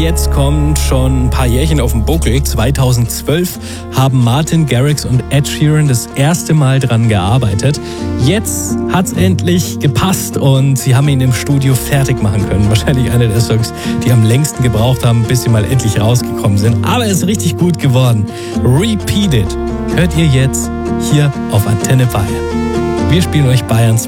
jetzt kommt schon ein paar Jährchen auf den Buckel. 2012 haben Martin Garrix und Ed Sheeran das erste Mal dran gearbeitet. Jetzt hat's endlich gepasst und sie haben ihn im Studio fertig machen können. Wahrscheinlich einer der Songs, die am längsten gebraucht haben, bis sie mal endlich rausgekommen sind. Aber es ist richtig gut geworden. Repeat It hört ihr jetzt hier auf Antenne Bayern. Wir spielen euch Bayerns